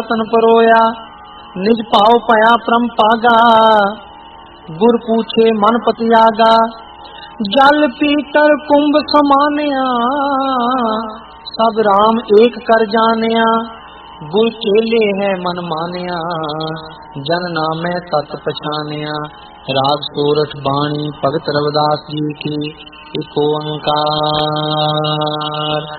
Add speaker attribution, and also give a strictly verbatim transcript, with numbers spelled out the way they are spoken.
Speaker 1: तन परोया, निज भाव पया परम पागा, गुर पूछे मन पतियागा, जल पीकर कुंभ समानया, सब राम एक कर जानिया, गुर चेले है मन मानिया, जन नामै तत पछानिया। राग सोरठ बाणी भगत रविदास जी की एको ओंकार।